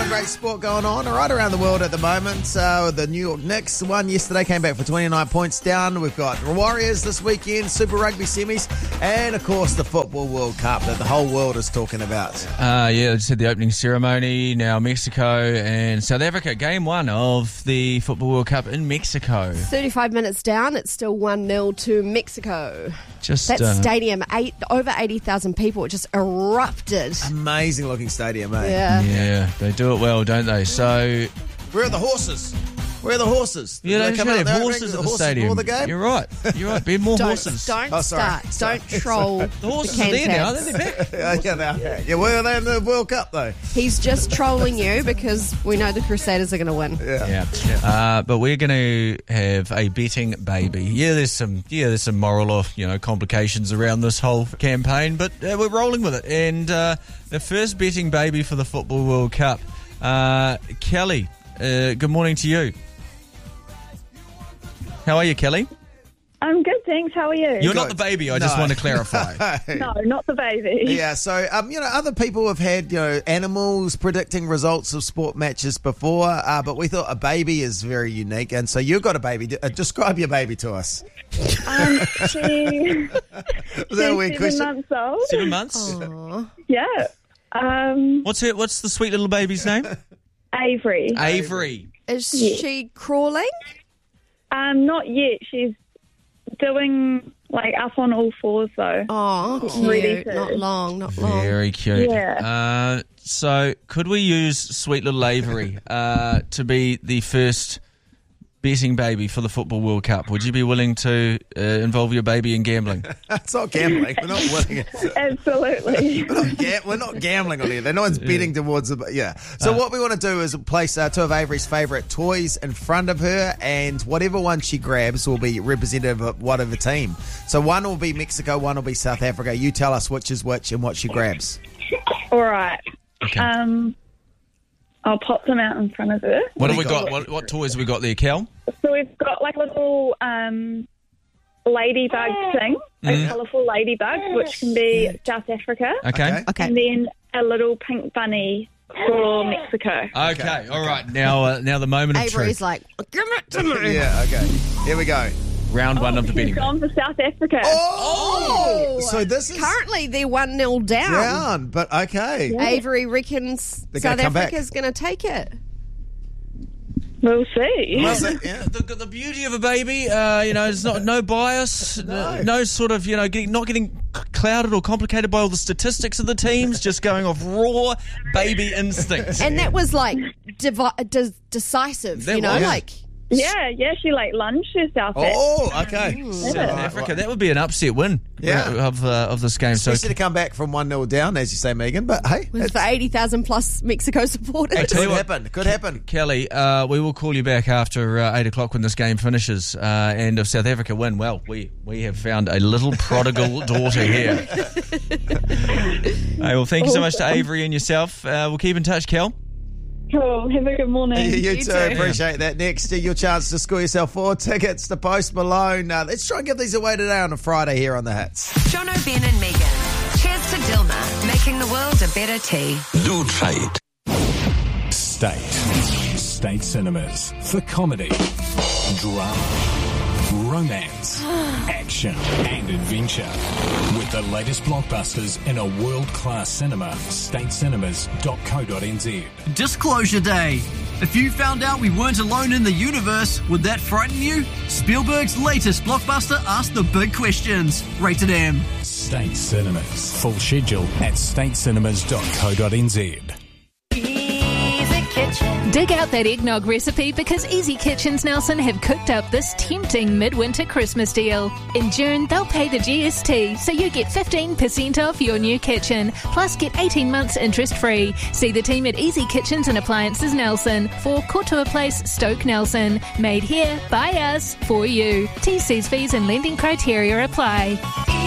some great sport going on right around the world at the moment. The New York Knicks won yesterday, came back for 29 points down. We've got the Warriors this weekend, Super Rugby semis, and of course the Football World Cup that the whole world is talking about. They just had the opening ceremony. Now Mexico and South Africa, game one of the Football World Cup in Mexico. 35 minutes down, it's still 1-0 to Mexico. That stadium, over 80,000 people, it just erupted. Amazing looking stadium, eh? Yeah, they do it well, don't they? So, where are the horses? Where are the horses? Yeah, they should have horses at the stadium. The game? You're right, Ben, more horses. Don't troll. The horses are there now, they're back. Yeah, where are they in the World Cup, though? He's just trolling you because we know the Crusaders are going to win. Yeah. But we're going to have a betting baby. There's some moral or complications around this whole campaign, but we're rolling with it. And the first betting baby for the Football World Cup, Kelly. Good morning to you. How are you, Kelly? I'm good, thanks. How are you? You're not the baby, I just want to clarify. No, not the baby. Yeah, so, other people have had, animals predicting results of sport matches before, but we thought a baby is very unique, and so you've got a baby. Describe your baby to us. She's Was that a weird question? 7 months old. 7 months? Aww. Yeah. What's the sweet little baby's name? Avery. Is she crawling? Not yet. She's doing up on all fours though. Oh, cute. Not long. Very cute. Yeah. So could we use sweet little Avery to be the first betting baby for the Football World Cup? Would you be willing to involve your baby in gambling? It's not gambling. We're not willing. Absolutely. We're not gambling on here. No one's betting towards it. Yeah. So what we want to do is place two of Avery's favourite toys in front of her, and whatever one she grabs will be representative of whatever team. So one will be Mexico, one will be South Africa. You tell us which is which and what she grabs. All right. Okay. I'll pop them out in front of her. What have we got? What toys have we got there, Kel? So we've got a little ladybug thing, a colourful ladybug, which can be South Africa. Okay. And then a little pink bunny for Mexico. Okay. All right. Now the moment of Avery's truth. like, give it to me. Yeah, okay. Here we go. Round one of the betting. She's gone for South Africa. Oh! So this is currently they're 1-0 down. But okay. Yeah. Avery reckons South Africa's going to take it. We'll see. The beauty of a baby, it's no bias, no sort of, not getting clouded or complicated by all the statistics of the teams, just going off raw baby instinct. And that was decisive, Yeah, she lunged herself at. Oh, okay. South Africa, that would be an upset win of this game. Especially to come back from 1-0 down, as you say, Megan. But hey, it's for 80,000 plus Mexico supporters. Could happen. Kelly, we will call you back after 8 o'clock when this game finishes. And if South Africa win, well, we have found a little prodigal daughter here. Hey, well, thank you so much to Avery and yourself. We'll keep in touch, Kel. Cool. Have a good morning. You too. Appreciate that. Next, your chance to score yourself 4 tickets to Post Malone. Let's try and give these away today on a Friday here on The Hits. Jono, Ben and Megan. Cheers to Dilma, making the world a better tea. Do try it. State Cinemas for comedy, drama, romance, action and adventure. With the latest blockbusters in a world-class cinema, statecinemas.co.nz. Disclosure Day. If you found out we weren't alone in the universe, would that frighten you? Spielberg's latest blockbuster asked the big questions. Rated M. State Cinemas. Full schedule at statecinemas.co.nz. Dig out that eggnog recipe because Easy Kitchens Nelson have cooked up this tempting midwinter Christmas deal. In June, they'll pay the GST, so you get 15% off your new kitchen, plus get 18 months interest-free. See the team at Easy Kitchens and Appliances Nelson for Kotoa Place, Stoke Nelson. Made here, by us, for you. TC's fees and lending criteria apply.